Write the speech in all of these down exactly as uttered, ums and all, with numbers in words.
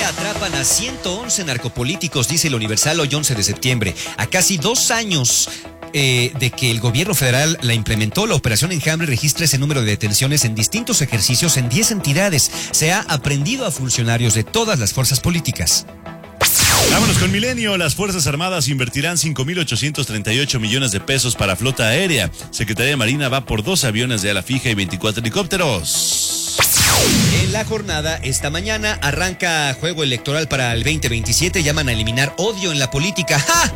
Colombia atrapan a ciento once narcopolíticos, dice el Universal hoy once de septiembre. A casi dos años eh, de que el gobierno federal la implementó, la operación Enjambre registra ese número de detenciones en distintos ejercicios en diez entidades. Se ha aprendido a funcionarios de todas las fuerzas políticas. Vámonos con Milenio. Las Fuerzas Armadas invertirán cinco mil ochocientos treinta y ocho millones de pesos para flota aérea. Secretaría de Marina va por dos aviones de ala fija y veinticuatro helicópteros. En la jornada, esta mañana, arranca juego electoral para el veinte veintisiete. Llaman a eliminar odio en la política. ¡Ja!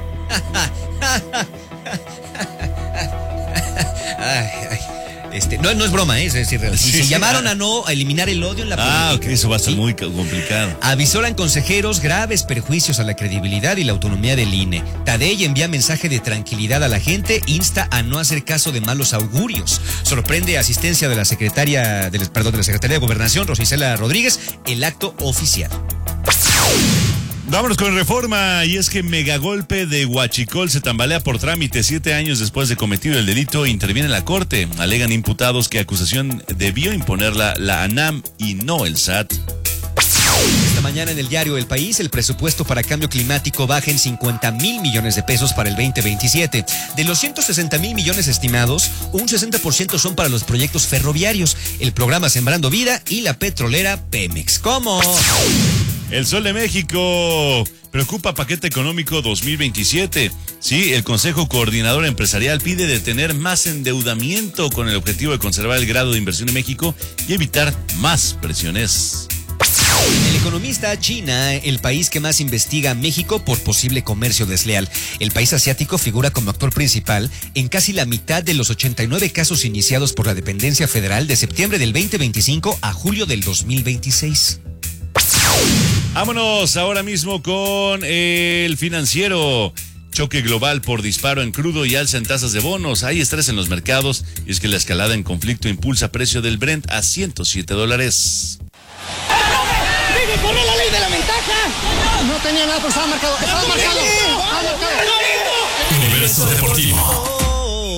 Ay, ay. Este, no, no es broma, ¿eh? es decir, si sí, se sí, llamaron ah. a no a eliminar el odio en la política. Ah, ok, eso va a ser ¿sí? muy complicado. Avisoran consejeros graves perjuicios a la credibilidad y la autonomía del I N E. Tadei envía mensaje de tranquilidad a la gente, insta a no hacer caso de malos augurios. Sorprende asistencia de la secretaria, de, perdón, de la Secretaría de Gobernación, Rosicela Rodríguez, el acto oficial. Vámonos con Reforma, y es que megagolpe de Huachicol se tambalea por trámite. Siete años después de cometido el delito, interviene la Corte. Alegan imputados que acusación debió imponerla la ANAM y no el S A T. Esta mañana en el diario El País, el presupuesto para cambio climático baja en cincuenta mil millones de pesos para el veinte veintisiete. De los ciento sesenta mil millones estimados, un sesenta por ciento son para los proyectos ferroviarios, el programa Sembrando Vida y la petrolera Pemex. ¿Cómo? El Sol de México preocupa paquete económico dos mil veintisiete. Sí, el Consejo Coordinador Empresarial pide detener más endeudamiento con el objetivo de conservar el grado de inversión en México y evitar más presiones. El Economista, China, el país que más investiga a México por posible comercio desleal. El país asiático figura como actor principal en casi la mitad de los ochenta y nueve casos iniciados por la dependencia federal de septiembre del veinte veinticinco a julio del dos mil veintiséis. Vámonos ahora mismo con el Financiero. Choque global por disparo en crudo y alza en tasas de bonos. Hay estrés en los mercados y es que la escalada en conflicto impulsa precio del Brent a ciento siete dólares. ¡Debe correr la ley de la ventaja! No tenía nada, pero estaba marcado. Estaba marcado. Estaba marcado. Universo Deportivo.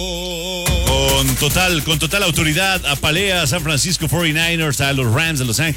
Con total, con total autoridad apalea a San Francisco cuarenta y nueve ers a los Rams de Los Ángeles.